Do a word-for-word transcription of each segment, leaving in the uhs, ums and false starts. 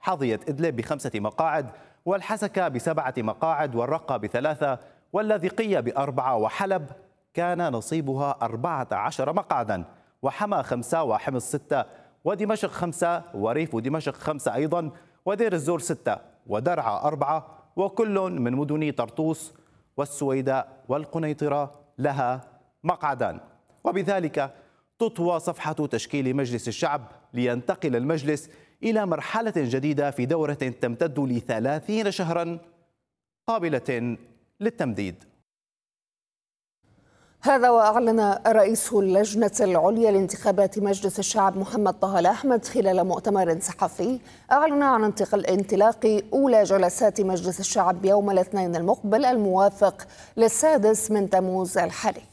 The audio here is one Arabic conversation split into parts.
حظيت إدلب بخمسة مقاعد، والحسكة بسبعة مقاعد، والرقة بثلاثة، واللاذقية بأربعة، وحلب كان نصيبها أربعة عشر مقعدا، وحما خمسة، وحمص ستة، ودمشق خمسة، وريف دمشق خمسة أيضا، ودير الزور ستة، ودرعا أربعة، وكل من مدن طرطوس والسويداء والقنيطرة لها مقعدان. وبذلك تطوى صفحة تشكيل مجلس الشعب لينتقل المجلس إلى مرحلة جديدة في دورة تمتد لثلاثين شهرا قابلة للتمديد. هذا وأعلن رئيس اللجنة العليا لانتخابات مجلس الشعب محمد طه الأحمد خلال مؤتمر صحفي أعلن عن انطلاق أولى جلسات مجلس الشعب يوم الاثنين المقبل الموافق للسادس من تموز الحالي.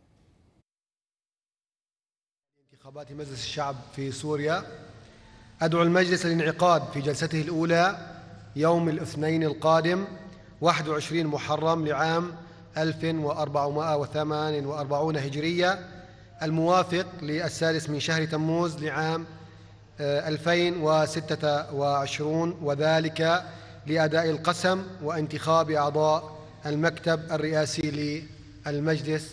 انتخابات مجلس الشعب في سوريا، أدعو المجلس للانعقاد في جلسته الأولى يوم الاثنين القادم واحد وعشرين محرم لعام ألف وأربعمائة وثمانية وأربعين هجرية، الموافق للسادس من شهر تموز لعام ألفين وستة وعشرين، وذلك لأداء القسم وانتخاب أعضاء المكتب الرئاسي للمجلس.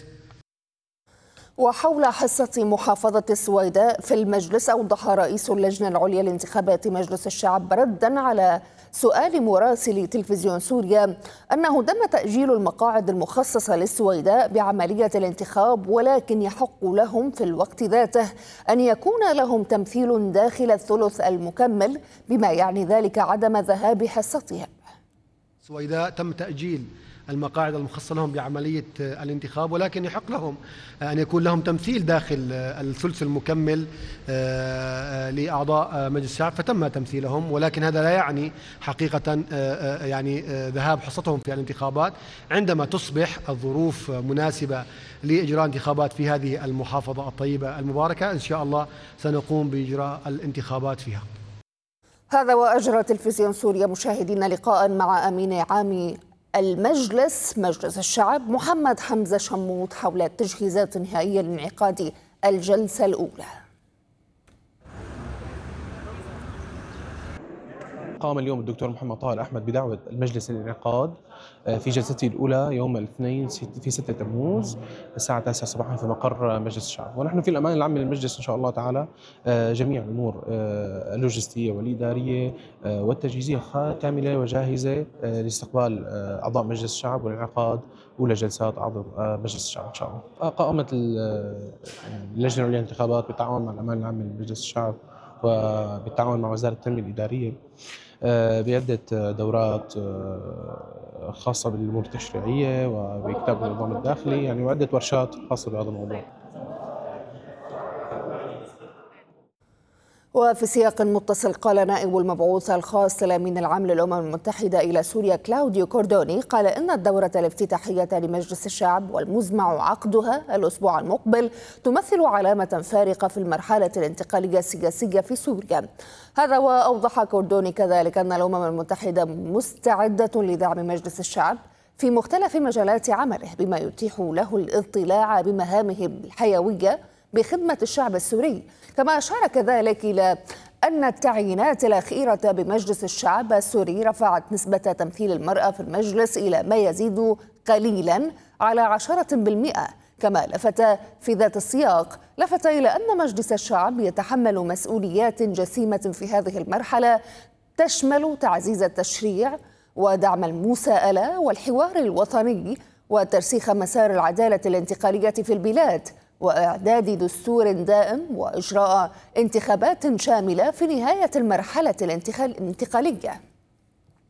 وحول حصة محافظة السويداء في المجلس، أوضح رئيس اللجنة العليا لانتخابات مجلس الشعب ردا على سؤال مراسل تلفزيون سوريا أنه تم تأجيل المقاعد المخصصة للسويداء بعملية الانتخاب، ولكن يحق لهم في الوقت ذاته أن يكون لهم تمثيل داخل الثلث المكمل، بما يعني ذلك عدم ذهاب حصتهم. السويداء تم تأجيل المقاعد المخصصة لهم بعملية الانتخاب، ولكن يحق لهم أن يكون لهم تمثيل داخل الثلث المكمل لأعضاء مجلس الشعب، فتم تمثيلهم، ولكن هذا لا يعني حقيقة يعني ذهاب حصتهم في الانتخابات. عندما تصبح الظروف مناسبة لإجراء انتخابات في هذه المحافظة الطيبة المباركة، إن شاء الله سنقوم بإجراء الانتخابات فيها. هذا وأجرى تلفزيون سوريا مشاهدين لقاء مع أمين عام المجلس مجلس الشعب محمد حمزة شموط حول التجهيزات النهائية لانعقاد الجلسة الأولى. قام اليوم الدكتور محمد طه الأحمد بدعوة المجلس للانعقاد في جلسته الأولى يوم الاثنين في ستة تموز الساعة التاسعة صباحا في مقر مجلس الشعب، ونحن في الأمانة العامة للمجلس إن شاء الله تعالى جميع الأمور اللوجستية والإدارية والتجهيزية كاملة وجاهزة لاستقبال أعضاء مجلس الشعب والانعقاد أولى جلسات أعضاء مجلس الشعب إن شاء الله. قامت اللجنة العليا للانتخابات بالتعاون مع الأمانة العامة لمجلس الشعب وبالتعاون مع وزارة التنمية الإدارية بعدة دورات خاصة بالأمور التشريعية وبكتاب النظام الداخلي، يعني وعدة ورشات خاصة بهذا الموضوع. وفي سياق متصل، قال نائب المبعوث الخاص للأمين العام للأمم المتحدة إلى سوريا كلاوديو كوردوني، قال إن الدورة الافتتاحية لمجلس الشعب والمزمع عقدها الأسبوع المقبل تمثل علامة فارقة في المرحلة الانتقالية السياسية في سوريا. هذا وأوضح كوردوني كذلك أن الأمم المتحدة مستعدة لدعم مجلس الشعب في مختلف مجالات عمله، بما يتيح له الاطلاع بمهامه الحيوية بخدمة الشعب السوري. كما أشار كذلك إلى أن التعيينات الأخيرة بمجلس الشعب السوري رفعت نسبة تمثيل المرأة في المجلس إلى ما يزيد قليلا على عشرة بالمئة. كما لفت في ذات السياق لفت إلى أن مجلس الشعب يتحمل مسؤوليات جسيمة في هذه المرحلة تشمل تعزيز التشريع ودعم المساءلة والحوار الوطني وترسيخ مسار العدالة الانتقالية في البلاد وإعداد دستور دائم وإجراء انتخابات شاملة في نهاية المرحلة الانتقالية.